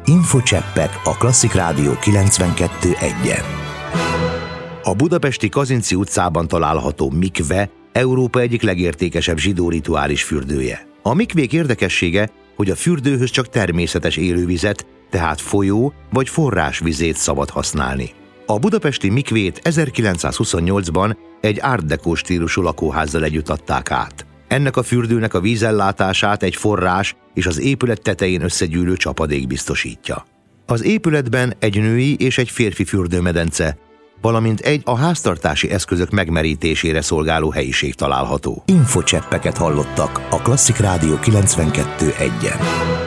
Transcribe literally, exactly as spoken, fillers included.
Infocseppek a Klasszik Rádió kilencvenkettő egyen. A budapesti Kazinczy utcában található mikve Európa egyik legértékesebb zsidó rituális fürdője. A mikvék érdekessége, hogy a fürdőhöz csak természetes élővizet, tehát folyó vagy forrásvizét szabad használni. A budapesti mikvét ezerkilencszázhuszonnyolcban egy art deco stílusú lakóházzal együtt adták át. Ennek a fürdőnek a vízellátását egy forrás és az épület tetején összegyűlő csapadék biztosítja. Az épületben egy női és egy férfi fürdőmedence, valamint egy a háztartási eszközök megmerítésére szolgáló helyiség található. Infocseppeket hallottak a Klasszik Rádió kilencvenkettő egyen.